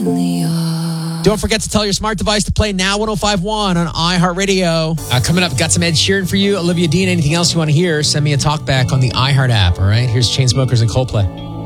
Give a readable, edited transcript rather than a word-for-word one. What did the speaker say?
Don't forget to tell your smart device to play Now 105.1 on iHeartRadio. Coming up, got some Ed Sheeran for you, Olivia Dean. Anything else you want to hear, send me a talk back on the iHeart app, all right? Here's Chainsmokers and Coldplay.